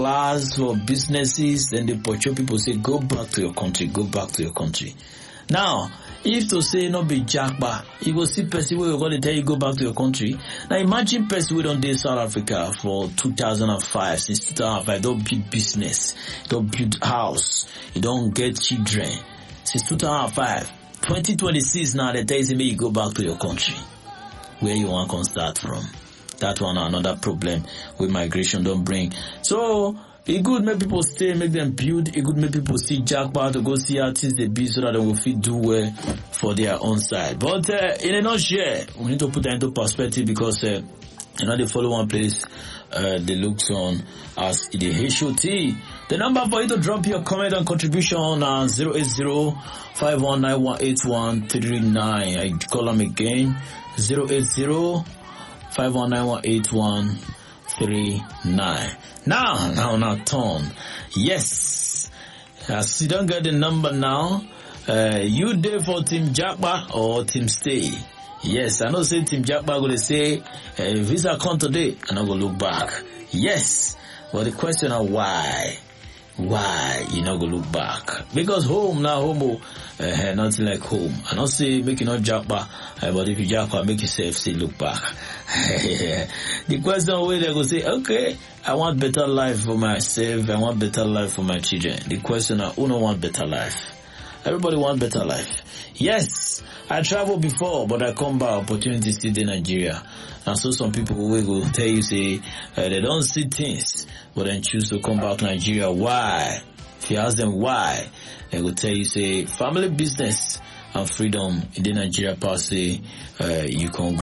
class for businesses, and they portray people say, go back to your country, go back to your country. Now, if to say not be jackpot, you go see person where you're going to tell you go back to your country. Now imagine person we don't do South Africa for 2005, since 2005, don't build business, don't build house, you don't get children. Since 2005, 2026 now they tell you go back to your country. Where you want to start from? That one another problem with migration don't bring. So it good make people stay, make them build. It good make people see jackpot to go see artists they be so that they will fit do well for their own side. But in a nutshell, we need to put that into perspective because they follow one place they look on as the HOT. The number for you to drop your comment and contribution on 080-519-18139. I call them again 080-519-18139. Now, turn. Yes. As you don't get the number now, you there for Team Jackpot or Team Stay? Yes, I know say Team Jackpot going to say, visa come today, and I'm going to look back. Yes. But the question is why? Why you not go look back? Because home now, nothing like home. I not say make you not jackpot, but if you jackpot, make yourself say look back. The question where they go say, okay, I want better life for myself, I want better life for my children. The question is, who don't want better life? Everybody want better life. Yes, I traveled before, but I come back, opportunity still in Nigeria. And so some people will go tell you, say, they don't see things, but then choose to come back to Nigeria. Why? If you ask them why, they will tell you, say, family business and freedom in the Nigeria part, say, you can